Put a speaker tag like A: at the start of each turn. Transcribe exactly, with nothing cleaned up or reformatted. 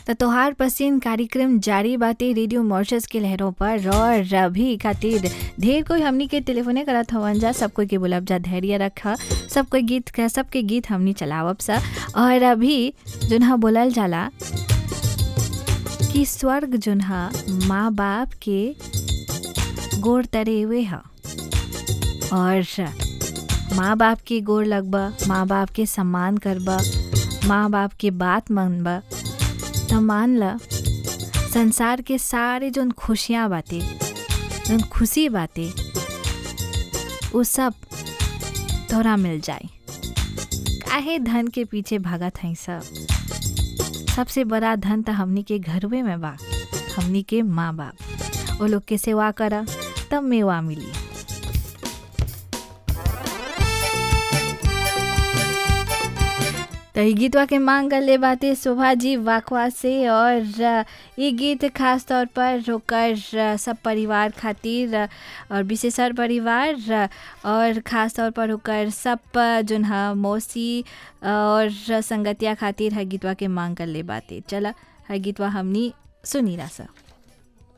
A: तो तोहार पसीन कार्यक्रम जारी बाटे रेडियो मॉर्शस के लहरों पर और अभी खातिर ढेर कोई हमनी के टेलीफोने करत हवन जा। सब कोई के बोलब जा धैर्य रखा, सब कोई गीत का सबके गीत हमनी चलावब सा। और अभी जुनहा बोलल जाला कि स्वर्ग जुनहा माँ बाप के गोड़ तरे हुए हा और माँ बाप के गोड़ लगबा, माँ बाप के सम्मान करबा, माँ बाप के बात मानबा तो मान ला संसार के सारे जोन खुशियाँ बाते, जोन खुशी बाते वो सब तोरा मिल जाए। काहे धन के पीछे भागत हई सब? सबसे बड़ा धन तो हमनी के घरवे में बा, हमनी के माँ बाप। वो लोग के सेवा करा तब मेवा मिली। तो ये गीतवा के मांग कर ले बाते शोभा जी वाकवा से और ये गीत खास तौर पर होकर सब परिवार खातिर और विशेषर परिवार और खास तौर पर होकर सब जुनहा मौसी और संगतिया खातिर है गीतवा के मांग कर ले बाते। चला है गीतवा हमनी सुनी रहा सा।